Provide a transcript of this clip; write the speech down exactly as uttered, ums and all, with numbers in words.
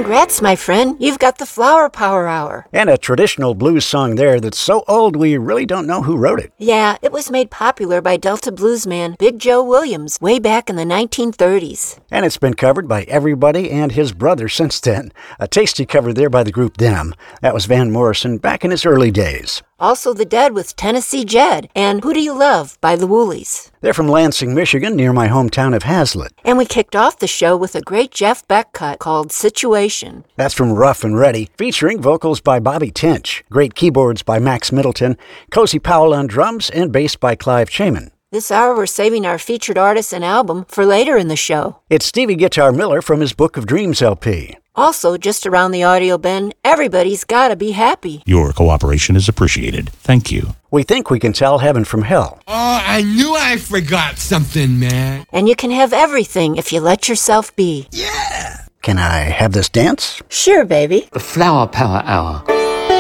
Congrats, my friend. You've got the Flower Power Hour. And a traditional blues song there that's so old we really don't know who wrote it. Yeah, it was made popular by Delta bluesman Big Joe Williams way back in the nineteen thirties. And it's been covered by everybody and his brother since then. A tasty cover there by the group Them. That was Van Morrison back in his early days. Also The Dead with Tennessee Jed and Who Do You Love by the Woolies. They're from Lansing, Michigan, near my hometown of Hazlitt. And we kicked off the show with a great Jeff Beck cut called Situation. That's from Rough and Ready, featuring vocals by Bobby Tinch, great keyboards by Max Middleton, Cozy Powell on drums, and bass by Clive Chaman. This hour we're saving our featured artist and album for later in the show. It's Stevie Guitar Miller from his Book of Dreams L P. Also, just around the audio bend, everybody's gotta be happy. Your cooperation is appreciated. Thank you. We think we can tell Heaven from Hell. Oh, I knew I forgot something, man. And you can have everything if you let yourself be. Yeah! Can I have this dance? Sure, baby. The Flower Power Hour.